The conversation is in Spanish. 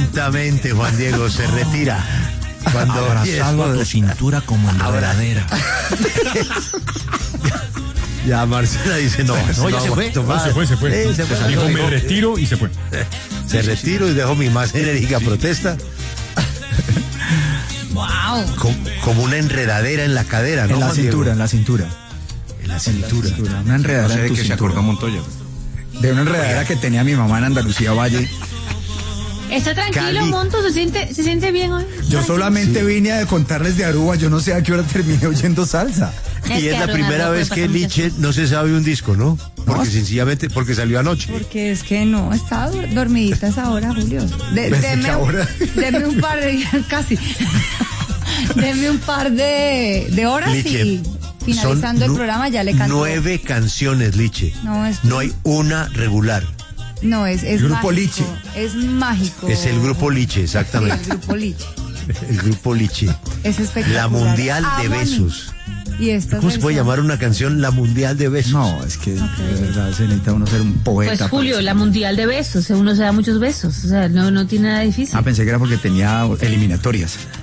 Lentamente, Juan Diego se retira. Cuando abrazado a tu cintura como enredadera. Ya Marcela dice no, ya se fue. Se fue. Dijo, me retiro y se fue. Se retiro y dejo mi más enérgica protesta. Wow. Como una enredadera en la cadera, ¿no? En la Juan Diego? cintura, en la cintura. En la cintura. Una enredadera No sé en de tu qué se cintura. acordó Montoya. De una enredadera que tenía mi mamá en Andalucía Valle. ¿Está tranquilo, Cali. Monto? ¿Se siente bien hoy? Yo solamente vine a contarles de Aruba, yo no sé a qué hora terminé oyendo salsa. Y es la primera vez que Liche no se sabe un disco, ¿no? Porque sencillamente, porque salió anoche. Porque es que no, estaba dormidita a esa hora, Julio. Deme un par de casi. Deme un par de horas Liche, y finalizando el programa ya le canto. 9 canciones, Liche. No hay una regular. No, es Grupo mágico. Liche. Es mágico. Es el grupo Liche, exactamente. Sí, el grupo Liche. El grupo Liche. Es espectacular. La Mundial de Amo a mí. Besos. Y esta ¿Cómo se puede llamar una canción La Mundial de Besos? No, es que de verdad se necesita uno ser un poeta. Pues Julio, para la eso. mundial de besos, uno se da muchos besos, o sea, no tiene nada difícil. Pensé que era porque tenía eliminatorias.